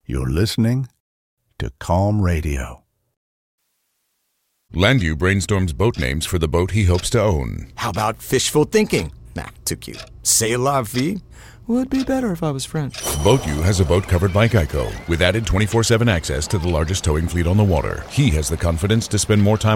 You're listening to Calm Radio. Landu brainstorms boat names for the boat he hopes to own. How about fishful thinking? Nah, too cute. C'est la vie? Would be better if I was French. BoatU has a boat covered by Geico with added 24/7 access to the largest towing fleet on the water. He has the confidence to spend more time